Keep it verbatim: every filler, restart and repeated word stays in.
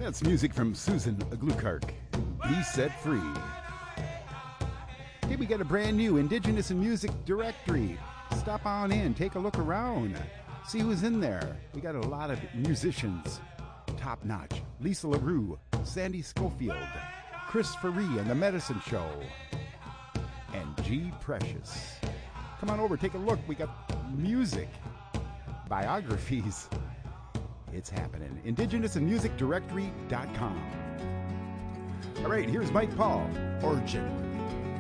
That's music from Susan Glukark. Be Set Free. Hey, we got a brand new Indigenous in Music directory. Stop on in, take a look around, see who's in there. We got a lot of musicians, top notch. Lisa LaRue, Sandy Schofield, Chris Faree and the Medicine Show, and G. Precious. Come on over, take a look. We got music, biographies. It's happening. indigenous in music directory dot com. All right, here's Mike Paul, Origin.